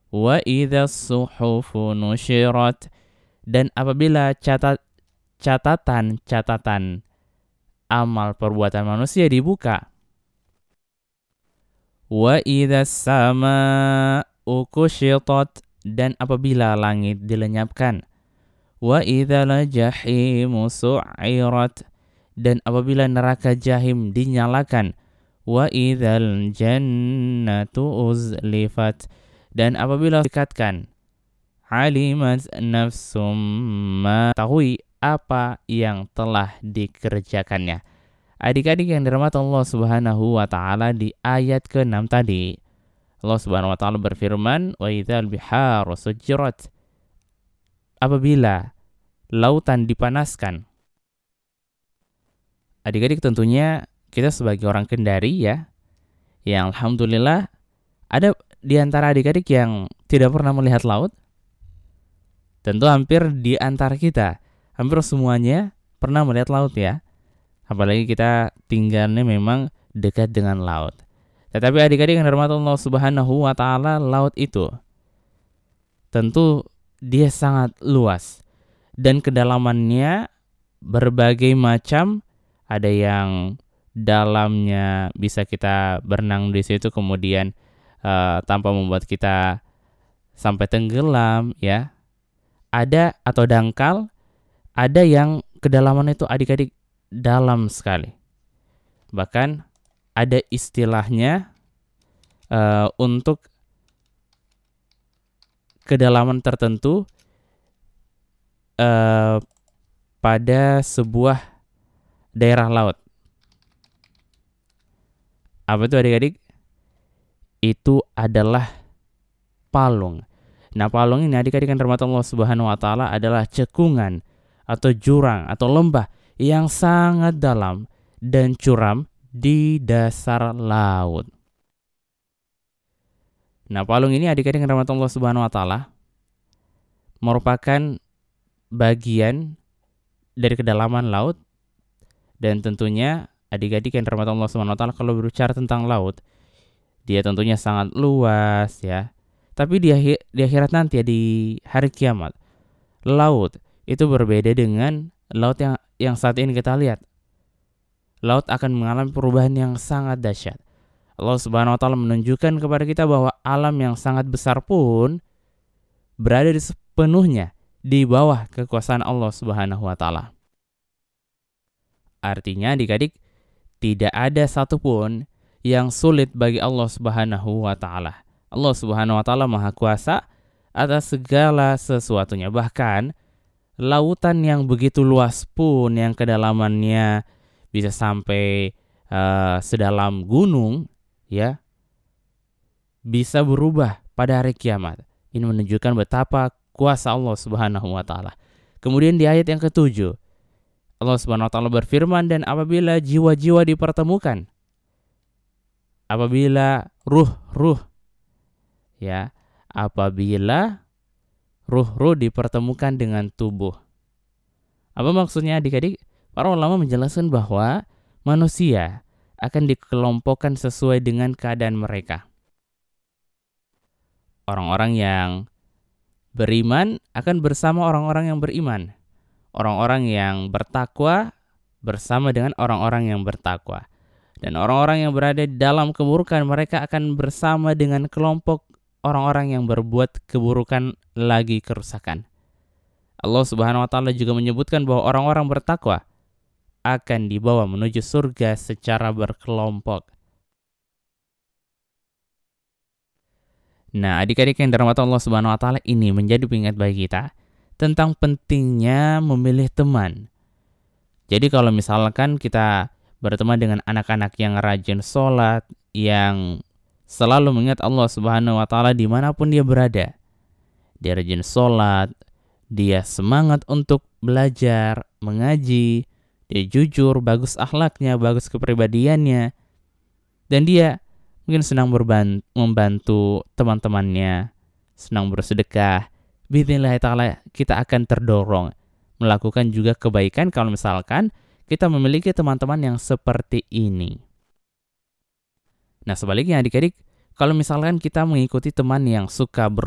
wa idzas suhufu nusyirat, dan apabila catatan amal perbuatan manusia dibuka. Wa idzas samaa'u kusyitat, dan apabila langit dilenyapkan. Wa idzal jahimu su'irat, dan apabila neraka jahim dinyalakan. Wa idzal jannatu uzlifat, dan apabila dikatakan. Alimat nafsum ma, tahui apa yang telah dikerjakannya. Adik-adik yang dirahmati Allah Subhanahu wa taala, di ayat ke-6 tadi Allah Subhanahu wa taala berfirman, wa idzal biharu sujirat, apabila lautan dipanaskan. Adik-adik, tentunya kita sebagai orang Kendari ya, yang alhamdulillah ada di antara adik-adik yang tidak pernah melihat laut. Tentu hampir di antara kita, hampir semuanya pernah melihat laut ya. Apalagi kita tinggalnya memang dekat dengan laut. Tetapi adik-adik yang dirahmati Allah Subhanahu wa taala, laut itu tentu dia sangat luas dan kedalamannya berbagai macam. Ada yang dalamnya bisa kita berenang di situ, kemudian tanpa membuat kita sampai tenggelam ya. Ada atau dangkal, ada yang kedalaman itu adik-adik dalam sekali. Bahkan ada istilahnya untuk kedalaman tertentu pada sebuah daerah laut. Apa itu adik-adik? Itu adalah palung. Nah, palung ini adik-adik yang dirahmati Allah Subhanahu wa taala adalah cekungan atau jurang atau lembah yang sangat dalam dan curam di dasar laut. Nah, palung ini adik-adik yang dirahmati Allah Subhanahu wa taala merupakan bagian dari kedalaman laut, dan tentunya adik-adik yang dirahmati Allah Subhanahu wa taala, kalau berbicara tentang laut, dia tentunya sangat luas ya. Tapi di akhirat nanti ya, di hari kiamat, laut itu berbeda dengan laut yang saat ini kita lihat. Laut akan mengalami perubahan yang sangat dahsyat. Allah Subhanahu wa taala menunjukkan kepada kita bahwa alam yang sangat besar pun berada di sepenuhnya di bawah kekuasaan Allah Subhanahu wa taala. Artinya adik-adik, tidak ada satupun yang sulit bagi Allah Subhanahu wa taala. Allah Subhanahu wa taala Maha Kuasa atas segala sesuatunya. Bahkan lautan yang begitu luas pun, yang kedalamannya bisa sampai sedalam gunung ya, bisa berubah pada hari kiamat. Ini menunjukkan betapa kuasa Allah Subhanahu wa taala. Kemudian di ayat yang ke-7 Allah Subhanahu wa taala berfirman, dan apabila jiwa-jiwa dipertemukan, apabila ruh-ruh ya, apabila ruh-ruh dipertemukan dengan tubuh. Apa maksudnya adik-adik? Para ulama menjelaskan bahwa manusia akan dikelompokkan sesuai dengan keadaan mereka. Orang-orang yang beriman akan bersama orang-orang yang beriman. Orang-orang yang bertakwa bersama dengan orang-orang yang bertakwa. Dan orang-orang yang berada dalam keburukan, mereka akan bersama dengan kelompok orang-orang yang berbuat keburukan lagi kerusakan. Allah Subhanahu wa taala juga menyebutkan bahwa orang-orang bertakwa akan dibawa menuju surga secara berkelompok. Nah, adik-adik yang dirahmati Allah Subhanahu wa taala, ini menjadi pengingat bagi kita tentang pentingnya memilih teman. Jadi kalau misalkan kita berteman dengan anak-anak yang rajin sholat, yang selalu mengingat Allah Subhanahu wa taala dimanapun dia berada, dia rajin sholat, dia semangat untuk belajar, mengaji, dia jujur, bagus akhlaknya, bagus kepribadiannya, dan dia mungkin senang membantu teman-temannya, senang bersedekah, biidznillah ta'ala kita akan terdorong melakukan juga kebaikan kalau misalkan kita memiliki teman-teman yang seperti ini. Nah, sebaliknya adik-adik, kalau misalkan kita mengikuti teman yang suka